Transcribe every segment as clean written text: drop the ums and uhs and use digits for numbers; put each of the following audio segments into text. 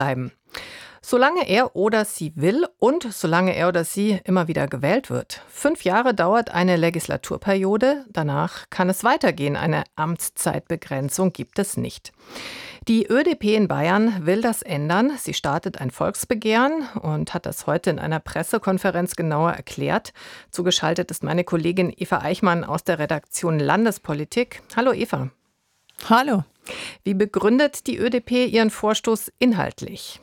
bleiben. Solange er oder sie will und solange er oder sie immer wieder gewählt wird. 5 Jahre dauert eine Legislaturperiode, danach kann es weitergehen. Eine Amtszeitbegrenzung gibt es nicht. Die ÖDP in Bayern will das ändern. Sie startet ein Volksbegehren und hat das heute in einer Pressekonferenz genauer erklärt. Zugeschaltet ist meine Kollegin Eva Eichmann aus der Redaktion Landespolitik. Hallo Eva. Hallo. Wie begründet die ÖDP ihren Vorstoß inhaltlich?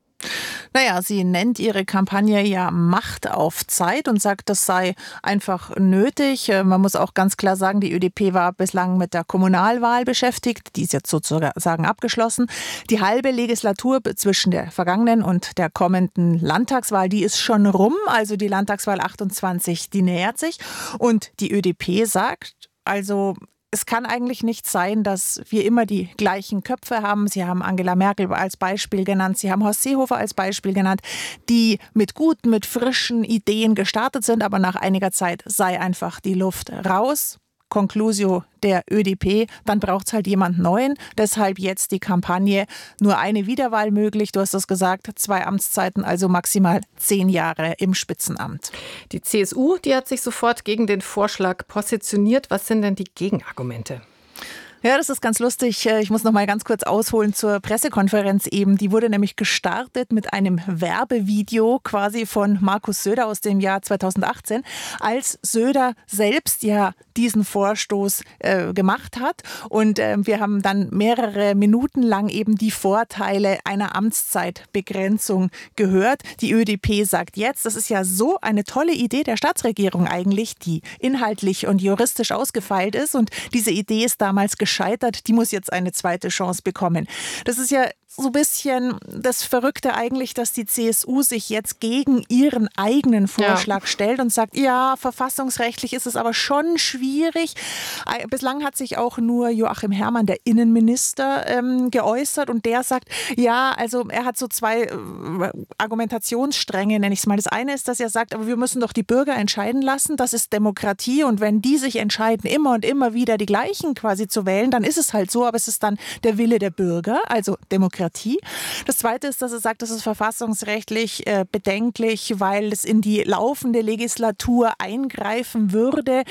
Naja, sie nennt ihre Kampagne ja Macht auf Zeit und sagt, das sei einfach nötig. Man muss auch ganz klar sagen, die ÖDP war bislang mit der Kommunalwahl beschäftigt. Die ist jetzt sozusagen abgeschlossen. Die halbe Legislatur zwischen der vergangenen und der kommenden Landtagswahl, die ist schon rum. Also die Landtagswahl 28, die nähert sich. Und die ÖDP sagt, also es kann eigentlich nicht sein, dass wir immer die gleichen Köpfe haben. Sie haben Angela Merkel als Beispiel genannt, Sie haben Horst Seehofer als Beispiel genannt, die mit guten, mit frischen Ideen gestartet sind, aber nach einiger Zeit sei einfach die Luft raus. Conclusio der ÖDP, dann braucht es halt jemand Neuen. Deshalb jetzt die Kampagne, nur eine Wiederwahl möglich. Du hast es gesagt, 2 Amtszeiten, also maximal 10 Jahre im Spitzenamt. Die CSU, die hat sich sofort gegen den Vorschlag positioniert. Was sind denn die Gegenargumente? Ja, das ist ganz lustig. Ich muss noch mal ganz kurz ausholen zur Pressekonferenz eben. Die wurde nämlich gestartet mit einem Werbevideo quasi von Markus Söder aus dem Jahr 2018, als Söder selbst ja diesen Vorstoß gemacht hat. Und wir haben dann mehrere Minuten lang eben die Vorteile einer Amtszeitbegrenzung gehört. Die ÖDP sagt jetzt, das ist ja so eine tolle Idee der Staatsregierung eigentlich, die inhaltlich und juristisch ausgefeilt ist. Und diese Idee ist damals gescheitert, die muss jetzt eine zweite Chance bekommen. Das ist ja so ein bisschen das Verrückte eigentlich, dass die CSU sich jetzt gegen ihren eigenen Vorschlag stellt und sagt, ja, verfassungsrechtlich ist es aber schon schwierig. Bislang hat sich auch nur Joachim Herrmann, der Innenminister, geäußert und der sagt, ja, also er hat so 2 Argumentationsstränge, nenne ich es mal. Das eine ist, dass er sagt, aber wir müssen doch die Bürger entscheiden lassen, das ist Demokratie und wenn die sich entscheiden, immer und immer wieder die gleichen quasi zu wählen, dann ist es halt so, aber es ist dann der Wille der Bürger, also Demokratie. Das Zweite ist, dass er sagt, das ist verfassungsrechtlich bedenklich, weil es in die laufende Legislatur eingreifen würde.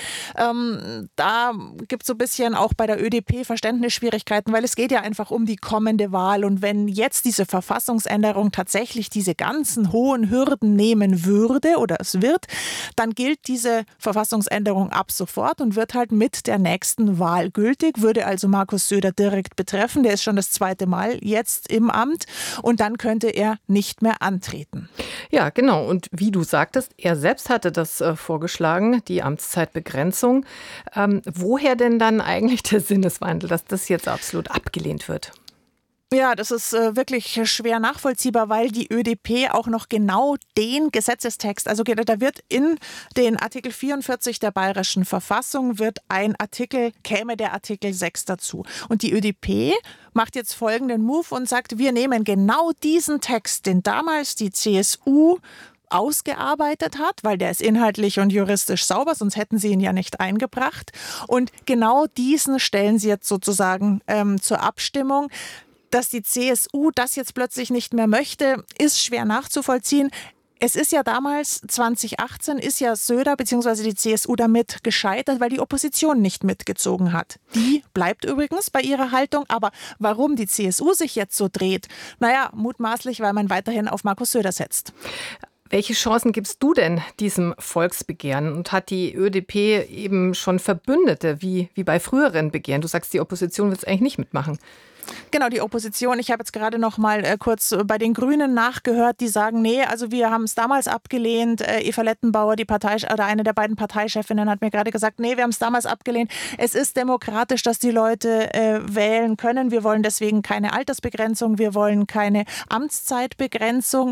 Da gibt es so ein bisschen auch bei der ÖDP Verständnisschwierigkeiten, weil es geht ja einfach um die kommende Wahl. Und wenn jetzt diese Verfassungsänderung tatsächlich diese ganzen hohen Hürden nehmen würde oder es wird, dann gilt diese Verfassungsänderung ab sofort und wird halt mit der nächsten Wahl gültig, würde also Markus Söder direkt betreffen. Der ist schon das 2. Mal jetzt im Amt und dann könnte er nicht mehr antreten. Ja, genau. Und wie du sagtest, er selbst hatte das vorgeschlagen, die Amtszeitbegrenzung. Woher denn dann eigentlich der Sinneswandel, dass das jetzt absolut abgelehnt wird? Ja, das ist wirklich schwer nachvollziehbar, weil die ÖDP auch noch genau den Gesetzestext, also da wird in den Artikel 44 der Bayerischen Verfassung wird käme der Artikel 6 dazu. Und die ÖDP macht jetzt folgenden Move und sagt, wir nehmen genau diesen Text, den damals die CSU ausgearbeitet hat, weil der ist inhaltlich und juristisch sauber, sonst hätten sie ihn ja nicht eingebracht. Und genau diesen stellen sie jetzt sozusagen zur Abstimmung. Dass die CSU das jetzt plötzlich nicht mehr möchte, ist schwer nachzuvollziehen. Es ist ja damals, 2018, ist ja Söder bzw. die CSU damit gescheitert, weil die Opposition nicht mitgezogen hat. Die bleibt übrigens bei ihrer Haltung. Aber warum die CSU sich jetzt so dreht? Naja, mutmaßlich, weil man weiterhin auf Markus Söder setzt. Welche Chancen gibst du denn diesem Volksbegehren? Und hat die ÖDP eben schon Verbündete, wie bei früheren Begehren? Du sagst, die Opposition wird es eigentlich nicht mitmachen. Genau, die Opposition. Ich habe jetzt gerade noch mal kurz bei den Grünen nachgehört, die sagen, nee, also wir haben es damals abgelehnt. Eva Lettenbauer, eine der beiden Parteichefinnen, hat mir gerade gesagt, nee, wir haben es damals abgelehnt. Es ist demokratisch, dass die Leute wählen können. Wir wollen deswegen keine Altersbegrenzung, wir wollen keine Amtszeitbegrenzung.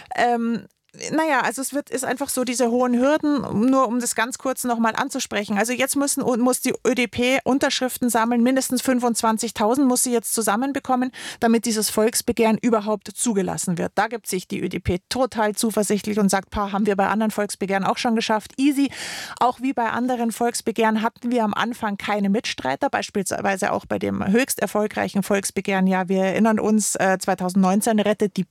Naja, also ist einfach so diese hohen Hürden, nur um das ganz kurz nochmal anzusprechen. Also jetzt muss die ÖDP Unterschriften sammeln, mindestens 25.000 muss sie jetzt zusammenbekommen, damit dieses Volksbegehren überhaupt zugelassen wird. Da gibt sich die ÖDP total zuversichtlich und sagt, haben wir bei anderen Volksbegehren auch schon geschafft. Easy. Auch wie bei anderen Volksbegehren hatten wir am Anfang keine Mitstreiter, beispielsweise auch bei dem höchst erfolgreichen Volksbegehren. Ja, wir erinnern uns, 2019 Rettet die